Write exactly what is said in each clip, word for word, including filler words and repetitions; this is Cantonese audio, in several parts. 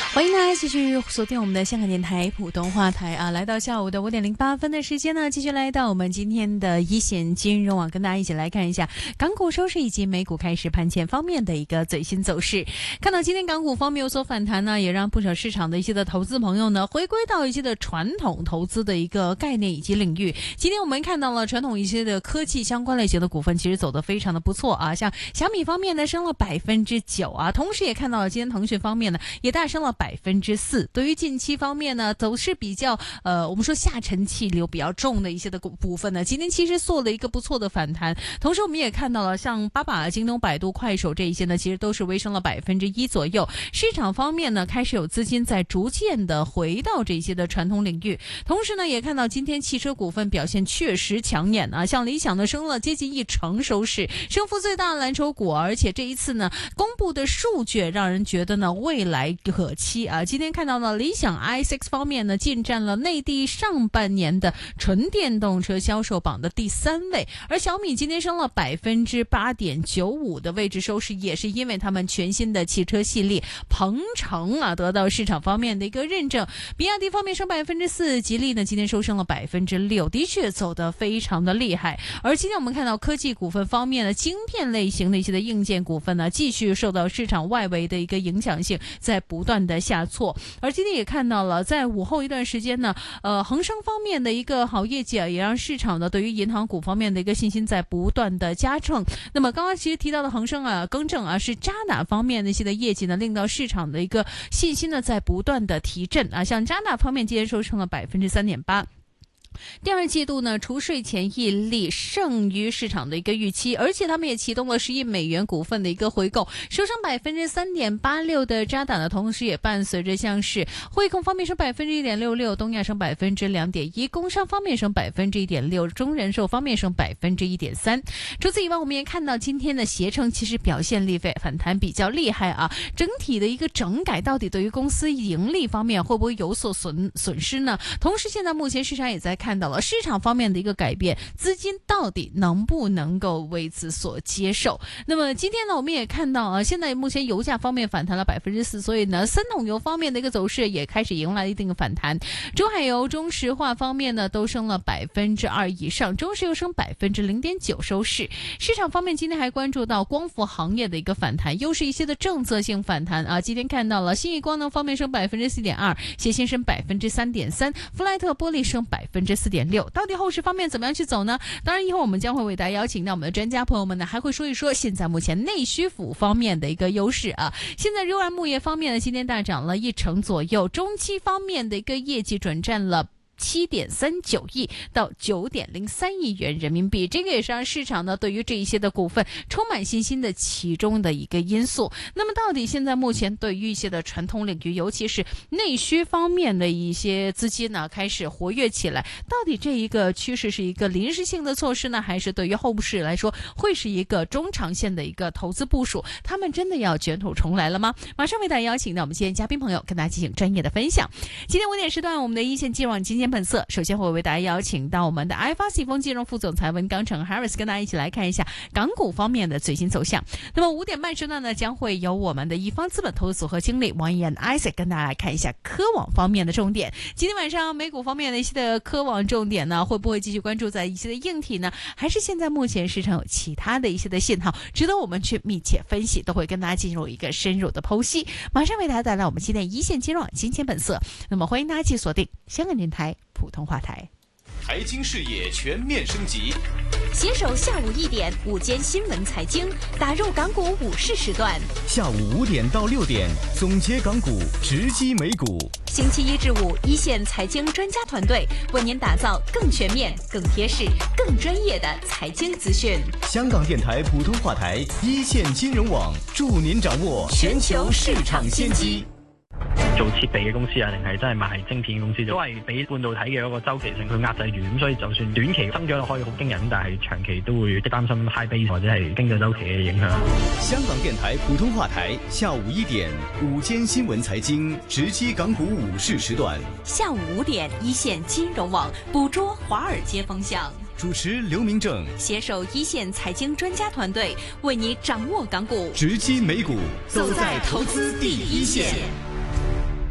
欢迎大家继续锁定我们的香港电台普通话台啊，来到下午的五点零八分的时间呢，继续来到我们今天的一线金融网，跟大家一起来看一下港股收市以及美股开始盘前方面的一个最新走势。看到今天港股方面有所反弹呢，也让不少市场的一些的投资朋友呢回归到一些的传统投资的一个概念以及领域。今天我们看到了传统一些的科技相关类型的股份其实走得非常的不错啊，像小米方面呢升了百分之九啊，同时也看到了今天腾讯方面呢也大升了百分之四。对于近期方面呢，走势比较呃，我们说下沉气流比较重的一些的部分呢，今天其实做了一个不错的反弹。同时我们也看到了，像巴巴、京东、百度、快手这一些呢，其实都是微升了百分之一左右。市场方面呢，开始有资金在逐渐的回到这些的传统领域。同时呢，也看到今天汽车股份表现确实抢眼啊，像理想呢升了接近一成收市，升幅最大的蓝筹股，而且这一次呢公布的数据让人觉得呢未来可期啊。今天看到了理想 i 六 方面呢进占了内地上半年的纯电动车销售榜的第三位，而小米今天升了百分之八点九五的位置收市，也是因为他们全新的汽车系列鹏程啊得到市场方面的一个认证。比亚迪方面升百分之四，吉利呢今天收升了百分之六，的确走得非常的厉害。而今天我们看到科技股份方面的晶片类型的一些的硬件股份呢，继续受到市场外围的一个影响性，在不断的下挫。而今天也看到了，在午后一段时间呢，呃，恒生方面的一个好业绩啊，也让市场呢对于银行股方面的一个信心在不断的加重。那么刚刚其实提到的恒生啊，更正啊，是渣打方面的一些的业绩呢，令到市场的一个信心呢在不断的提振啊。像渣打方面今天收升了百分之三点八。第二季度呢，除税前溢利胜于市场的一个预期，而且他们也启动了十亿美元股份的一个回购，收升百分之三点八六的渣打呢，同时也伴随着像是汇控方面升百分之一点六六，东亚升百分之两点一，工商方面升百分之一点六，中人寿方面升百分之一点三。除此以外，我们也看到今天的携程其实表现力反弹比较厉害啊，整体的一个整改到底对于公司盈利方面会不会有所损损失呢？同时，现在目前市场也在看到了市场方面的一个改变，资金到底能不能够为此所接受。那么今天呢，我们也看到啊，现在目前油价方面反弹了百分之四，所以呢，三桶油方面的一个走势也开始迎来一定的反弹。中海油、中石化方面呢，都升了百分之二以上，中石油升百分之零点九收市。市场方面今天还关注到光伏行业的一个反弹，又是一些的政策性反弹啊。今天看到了信义光能方面升百分之四点二，协鑫升百分之三点三，弗莱特玻璃升百分之四点六。到底后市方面怎么样去走呢？当然，以后我们将会为大家邀请到我们的专家朋友们呢，还会说一说现在目前内需府方面的一个优势啊。现在柔然木业方面呢，今天大涨了一成左右，中期方面的一个业绩转战了七点三九亿到九点零三亿元人民币，这个也是让市场呢对于这一些的股份充满信心的其中的一个因素。那么到底现在目前对于一些的传统领域，尤其是内需方面的一些资金呢开始活跃起来，到底这一个趋势是一个临时性的措施呢，还是对于后市来说会是一个中长线的一个投资部署？他们真的要卷土重来了吗？马上为大家邀请到我们今天嘉宾朋友跟大家进行专业的分享。今天五点时段，我们的一线金融今天本色，首先会为大家邀请到我们的 I F A 信丰金融副总裁文刚成 Harris 跟大家一起来看一下港股方面的最新走向。那么五点半时段呢，将会由我们的一方资本投资组合经理王岩 Isaac 跟大家来看一下科网方面的重点。今天晚上美股方面的一些的科网重点呢，会不会继续关注在一些的硬体呢？还是现在目前市场有其他的一些的信号值得我们去密切分析？都会跟大家进入一个深入的剖析。马上为大家带来我们今天一线金融金钱本色。那么欢迎大家继续锁定香港电台普通话台， 财经视野全面升级， 携手下午一点午间新闻财经，打入港股午市时段。 下午五点到六点，总结港股，直击美股。 星期一至五，一线财经专家团队为您打造更全面、更贴实、更专业的财经资讯。 香港電台普通話台，一線金融網，助您掌握全球市場先機。 做設備嘅公司啊，定係真係賣晶片嘅公司，都係俾半導體嘅一個周期性去壓制住，咁所以就算短期增長可以好驚人，但係長期都會擔心 high base 或者係經濟周期嘅影響。 香港電台普通話台，下午一點，午間新聞財經，直擊港股午市時段。 下午五點，一線金融網捕捉華爾街風向。 主持劉明正， 攜手一線財經專家團隊，為你掌握港股， 直擊美股，走在投資第一線。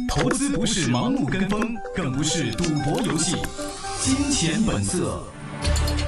投资不是盲目跟风，更不是赌博游戏。金钱本色。